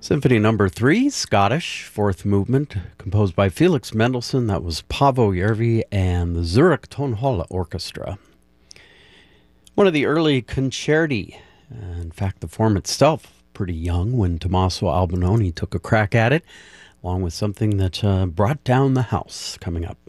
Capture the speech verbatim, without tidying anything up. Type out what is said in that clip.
Symphony Number Three, Scottish, fourth movement, composed by Felix Mendelssohn. That was Paavo Järvi and the Zurich Tonhalle Orchestra. One of the early concerti. Uh, in fact, the form itself pretty young when Tommaso Albinoni took a crack at it, along with something that uh, brought down the house coming up.